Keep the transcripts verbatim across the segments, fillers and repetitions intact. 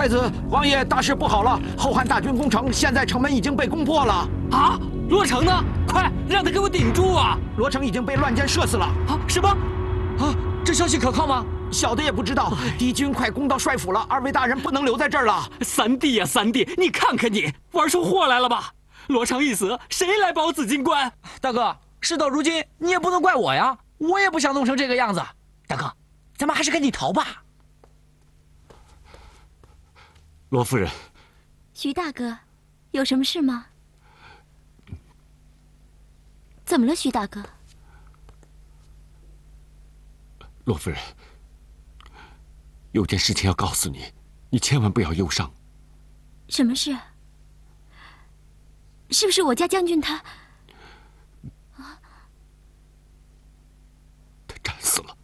太子王爷，大事不好了！后汉大军攻城，现在城门已经被攻破了。 啊，罗成呢？快让他给我顶住啊！ 罗成已经被乱箭射死了。 啊，什么？啊，这消息可靠吗？ 小的也不知道。敌军快攻到帅府了，二位大人不能留在这儿了。 三弟呀，三弟，你看看你，玩出祸来了吧？罗成一死，谁来保紫金关？ 大哥，事到如今，你也不能怪我呀，我也不想弄成这个样子。大哥，咱们还是赶紧逃吧。 罗夫人， 徐大哥，有什么事吗？怎么了，徐大哥？ 罗夫人，有件事情要告诉你，你千万不要忧伤。 什么事？是不是我家将军他？啊， 他战死了。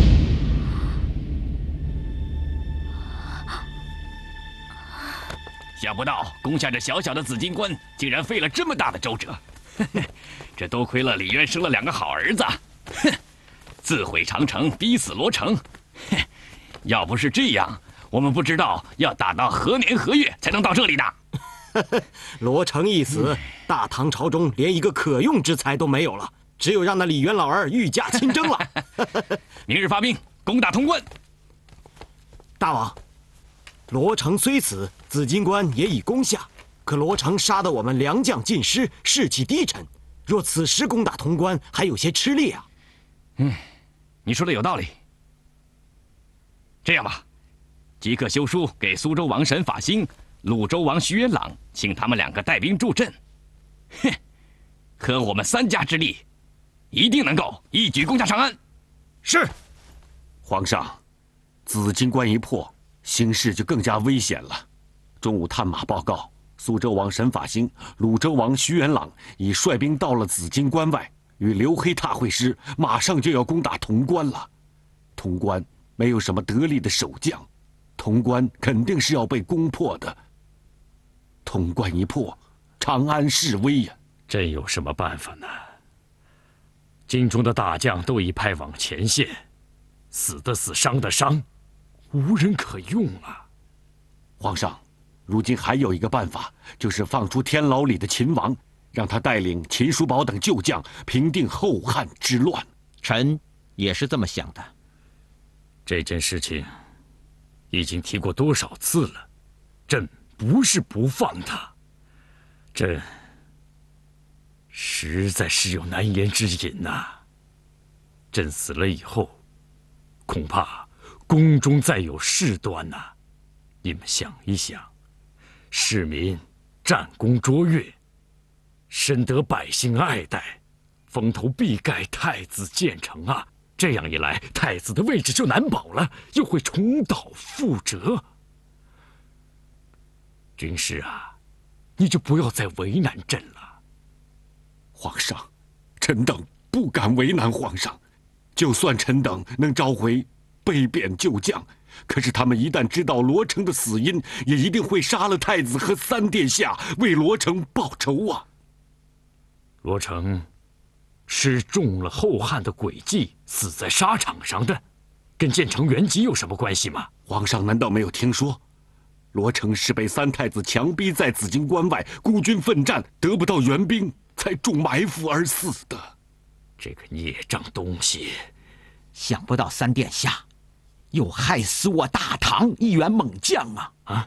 想不到攻下这小小的紫金关，竟然费了这么大的周折。这多亏了李渊生了两个好儿子。哼，自毁长城，逼死罗成。哼，要不是这样，我们不知道要打到何年何月才能到这里的。 罗成一死，大唐朝中连一个可用之才都没有了，只有让那李渊老儿御驾亲征了。 明日发兵攻打潼关。 大王，罗成虽死，紫金关也已攻下，可罗成杀得我们良将尽失，士气低沉。若此时攻打潼关，还有些吃力啊。 嗯，你说的有道理。这样吧，即刻修书给苏州王沈法兴、鲁州王徐元朗，请他们两个带兵助阵。哼，合我们三家之力，一定能够一举攻下长安。 是，皇上，紫金关一破，形势就更加危险了。中午探马报告，苏州王沈法兴、鲁州王徐元朗已率兵到了紫金关外，与刘黑闼会师，马上就要攻打潼关了。潼关没有什么得力的守将，潼关肯定是要被攻破的。潼关一破，长安势危呀！ 朕有什么办法呢？京中的大将都已派往前线，死的死，伤的伤，无人可用啊！ 皇上，如今还有一个办法，就是放出天牢里的秦王，让他带领秦叔宝等旧将平定后汉之乱。 臣也是这么想的。 这件事情已经提过多少次了，朕不是不放他，朕实在是有难言之隐呐、啊。朕死了以后，恐怕宫中再有事端呐、啊。你们想一想，市民战功卓越，深得百姓爱戴，风头必盖太子建成啊！这样一来，太子的位置就难保了，又会重蹈覆辙。军师啊，你就不要再为难朕了。 皇上，臣等不敢为难皇上。就算臣等能召回被贬旧将，可是他们一旦知道罗成的死因，也一定会杀了太子和三殿下，为罗成报仇啊！ 罗成是中了后汉的诡计，死在沙场上的，跟建成原籍有什么关系吗？ 皇上难道没有听说，罗成是被三太子强逼在紫金关外孤军奋战，得不到援兵，才中埋伏而死的？ 这个孽障东西！ 想不到三殿下又害死我大唐一员猛将啊！ 啊！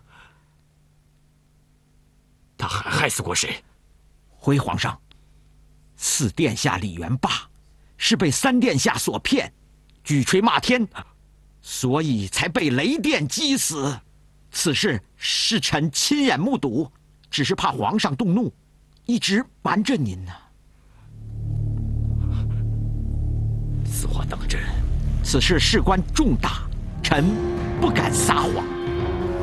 他还害死过谁？ 回皇上，四殿下李元霸是被三殿下所骗，举锤骂天，所以才被雷电击死。此事是臣亲眼目睹，只是怕皇上动怒，一直瞒着您呢、啊。 此话当真？ 此事事关重大，臣不敢撒谎。